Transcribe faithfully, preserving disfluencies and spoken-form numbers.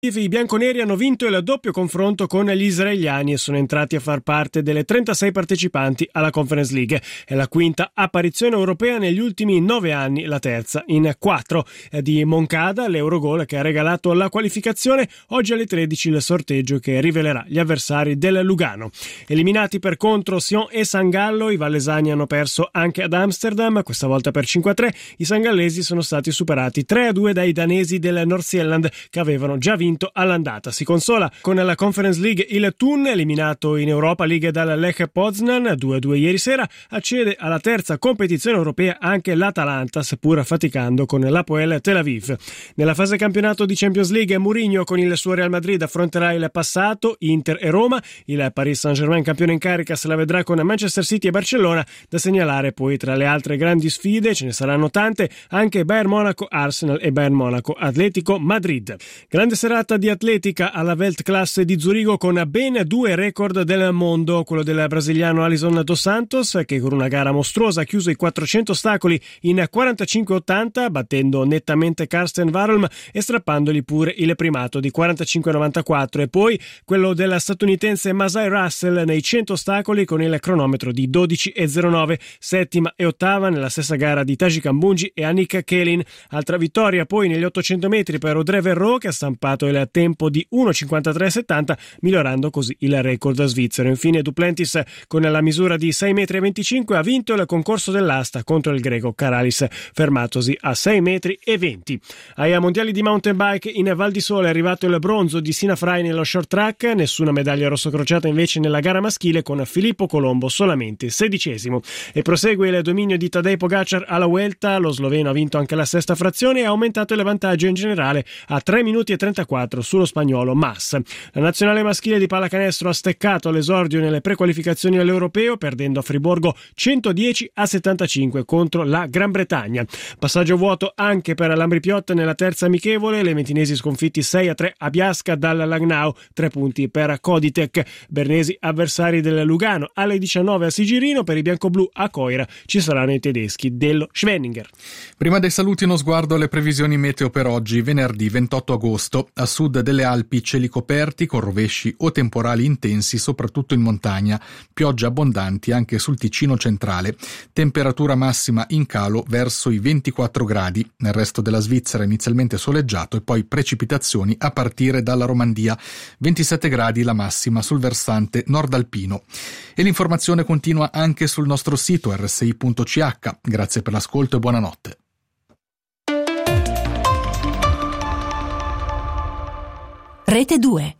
I bianconeri hanno vinto il doppio confronto con gli israeliani e sono entrati a far parte delle trentasei partecipanti alla Conference League. È la quinta apparizione europea negli ultimi nove anni, la terza in quattro. Di Moncada, l'Eurogol che ha regalato la qualificazione. Oggi alle tredici il sorteggio che rivelerà gli avversari del Lugano. Eliminati per contro Sion e San Gallo, i vallesani hanno perso anche ad Amsterdam, questa volta per cinque a tre. I sangallesi sono stati superati tre a due dai danesi del Nordsjælland che avevano già vinto all'andata. Si consola con la Conference League il Thun, eliminato in Europa League dal Lech Poznan due a due ieri sera. Accede alla terza competizione europea anche l'Atalanta, seppur faticando con l'Hapoel Tel Aviv. Nella fase campionato di Champions League, Mourinho con il suo Real Madrid affronterà il passato, Inter e Roma. Il Paris Saint-Germain, campione in carica, se la vedrà con Manchester City e Barcellona. Da segnalare poi tra le altre grandi sfide, ce ne saranno tante, anche Bayern Monaco Arsenal e Bayern Monaco Atletico Madrid. Grande serata di atletica alla Weltklasse di Zurigo con ben due record del mondo, quello del brasiliano Alisson dos Santos che con una gara mostruosa ha chiuso i quattrocento ostacoli in quarantacinque ottanta, battendo nettamente Karsten Warholm e strappandogli pure il primato di quarantacinque novantaquattro, e poi quello del statunitense Masai Russell nei cento ostacoli con il cronometro di dodici e zero nove, settima e ottava nella stessa gara di Taji Kambunji e Annick Kelin. Altra vittoria poi negli ottocento metri per Audrey Verreau che ha stampato il tempo di uno cinquantatré settanta, migliorando così il record svizzero. Infine Duplantis con la misura di sei metri e venticinque ha vinto il concorso dell'asta contro il greco Karalis, fermatosi a sei metri e venti. Ai mondiali di mountain bike in Val di Sole è arrivato il bronzo di Sina Frey nello short track, nessuna medaglia rossocrociata invece nella gara maschile con Filippo Colombo solamente sedicesimo. E prosegue il dominio di Tadej Pogacar alla Vuelta, lo sloveno ha vinto anche la sesta frazione e ha aumentato il vantaggio in generale a tre minuti e trentaquattro sullo spagnolo Mas. La nazionale maschile di pallacanestro ha steccato all'esordio nelle prequalificazioni all'Europeo, perdendo a Friburgo centodieci a settantacinque contro la Gran Bretagna. Passaggio vuoto anche per l'Ambripiot nella terza amichevole, le ventinesi sconfitti sei a tre a Biasca dal Langnau, tre punti per Coditec. Bernesi avversari del Lugano alle diciannove a Sigirino, per i biancoblù a Coira ci saranno i tedeschi dello Schwenninger. Prima dei saluti uno sguardo alle previsioni meteo per oggi, venerdì ventotto agosto. A sud delle Alpi cieli coperti con rovesci o temporali intensi soprattutto in montagna, piogge abbondanti anche sul Ticino centrale, temperatura massima in calo verso i ventiquattro gradi, nel resto della Svizzera inizialmente soleggiato e poi precipitazioni a partire dalla Romandia, ventisette gradi la massima sul versante nord-alpino. E l'informazione continua anche sul nostro sito erre esse i punto ci acca. Grazie per l'ascolto e buonanotte. Rete due.